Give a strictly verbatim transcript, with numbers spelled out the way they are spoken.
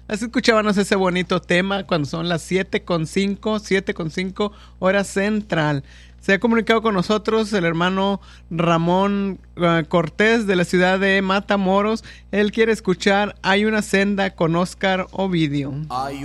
Así escuchábamos ese bonito tema cuando son las siete con cinco, siete con cinco hora central. Se ha comunicado con nosotros el hermano Ramón uh, Cortés de la ciudad de Matamoros. Él quiere escuchar Hay una senda con Oscar Ovidio. Hay